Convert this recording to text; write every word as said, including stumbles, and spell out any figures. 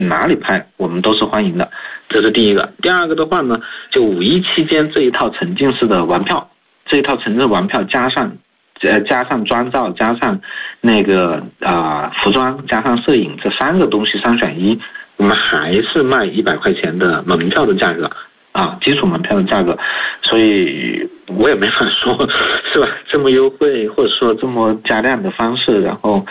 哪里拍我们都是欢迎的，这是第一个。第二个的话呢，就五一期间这一套沉浸式的玩票，这一套沉浸玩票加上呃加上妆造加上那个啊、呃、服装加上摄影这三个东西三选一，我们还是卖一百块钱的门票的价格啊，基础门票的价格，所以我也没法说是吧，这么优惠或者说这么加量的方式，然后